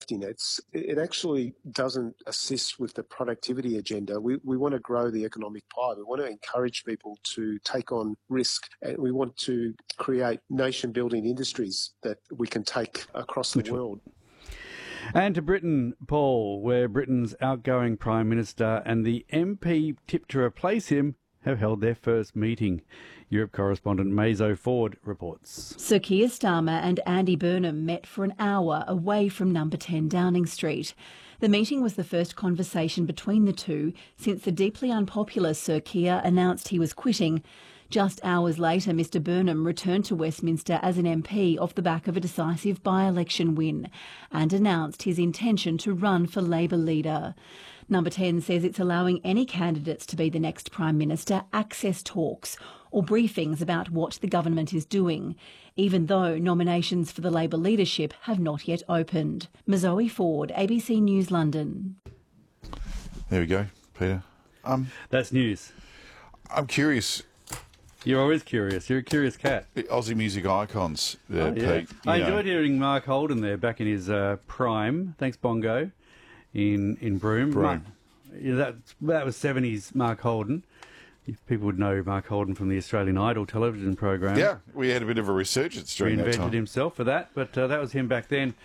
safety nets, it actually doesn't assist with the productivity agenda. We want to grow the economic pie. We want to encourage people to take on risk, and we want to create nation-building industries that we can take across the world. And to Britain, Paul, where Britain's outgoing Prime Minister and the MP tipped to replace him have held their first meeting. Europe correspondent Mazo Ford reports. Sir Keir Starmer and Andy Burnham met for an hour away from number 10 Downing Street. The meeting was the first conversation between the two since the deeply unpopular Sir Keir announced he was quitting. Just hours later, Mr Burnham returned to Westminster as an MP off the back of a decisive by-election win and announced his intention to run for Labor leader. Number 10 says it's allowing any candidates to be the next Prime Minister access talks or briefings about what the government is doing, even though nominations for the Labor leadership have not yet opened. Mazoe Ford, ABC News, London. There we go, Peter. That's news. I'm curious. You're always curious. You're a curious cat. The Aussie music icons, Pete. I enjoyed hearing Mark Holden there back in his prime. Thanks, Bongo, in Broome. That was 70s Mark Holden. People would know Mark Holden from the Australian Idol television program. Yeah, we had a bit of a resurgence during that time. Reinvented himself for that, but that was him back then.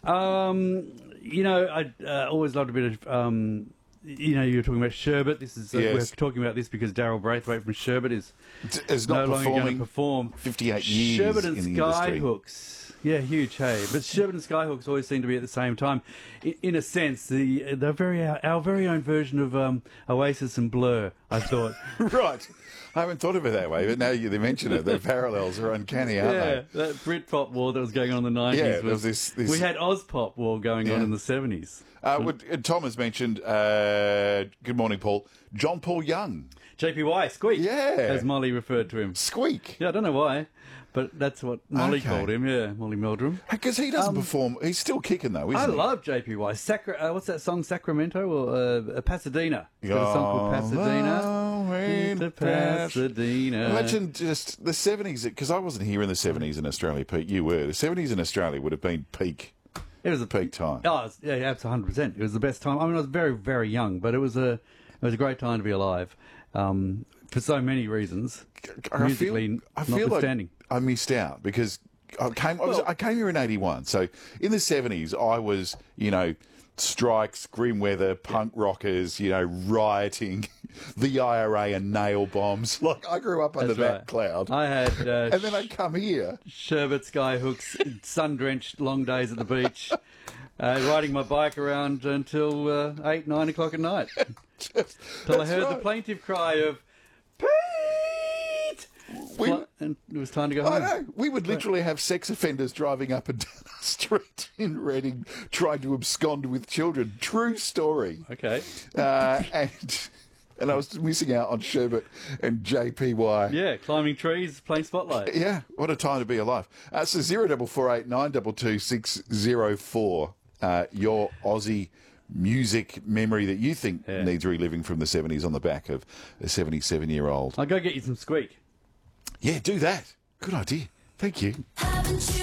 I always loved a bit of... you were talking about Sherbet. This is we're talking about this because Daryl Braithwaite from Sherbet is no longer going to perform. 58 years Sherbet and in the Skyhooks. Yeah, huge, hey. But Sherbet and Skyhooks always seem to be at the same time. In a sense, our very own version of Oasis and Blur, I thought. Right. I haven't thought of it that way, but now you mention it, the parallels are uncanny, aren't they? Yeah, that Britpop war that was going on in the 90s. Yeah, there was this... We had Ozpop war going on in the 70s. Tom has mentioned, good morning, Paul, John Paul Young. JPY, Squeak, yeah, as Molly referred to him. Squeak. Yeah, I don't know why, but that's what Molly called him, Molly Meldrum. Because he doesn't perform, he's still kicking though, isn't he? I love JPY. What's that song, Sacramento or Pasadena? He's got a song called Pasadena. To Pasadena. Imagine just the 70s, because I wasn't here in the 70s in Australia, Pete, you were. The 70s in Australia would have been peak. It was a peak time. Oh, yeah, that's 100%. It was the best time. I mean, I was very, very young, but it was a great time to be alive for so many reasons. Musically, I feel notwithstanding. like I missed out because I came here in 81. So in the 70s, I was, strikes, grim weather, punk rockers, rioting, the IRA and nail bombs. Like, I grew up under that cloud. I had... and then I come here. Sherbet, Skyhooks, sun-drenched long days at the beach, riding my bike around until 8, 9 o'clock at night. Till I heard the plaintive cry of, Pete! And it was time to go home. I know. We would literally have sex offenders driving up and down our street in Reading trying to abscond with children. True story. Okay. And I was missing out on Sherbet and JPY. Yeah, climbing trees, playing Spotlight. Yeah, what a time to be alive. So 0448 922 604, your Aussie music memory that you think needs reliving from the 70s on the back of a 77-year-old. I'll go get you some Squeak. Yeah, do that. Good idea. Thank you.